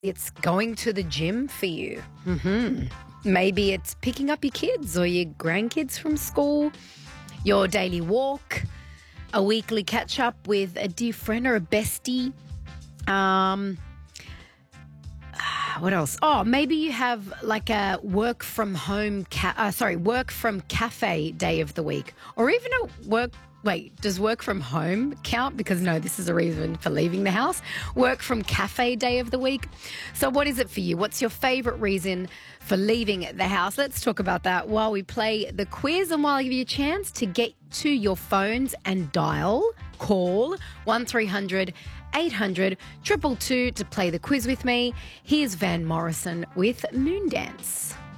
It's going to the gym for you. Maybe it's picking up your kids or your grandkids from school, your daily walk, a weekly catch up with a dear friend or a bestie. What else? Oh, maybe you have like a work from cafe day of the week, or even a work. Wait, does work from home count? Because no, this is a reason for leaving the house. Work from cafe day of the week. So what is it for you? What's your favourite reason for leaving the house? Let's talk about that while we play the quiz and while I give you a chance to get to your phones and call 1300 800 222 to play the quiz with me. Here's Van Morrison with Moondance.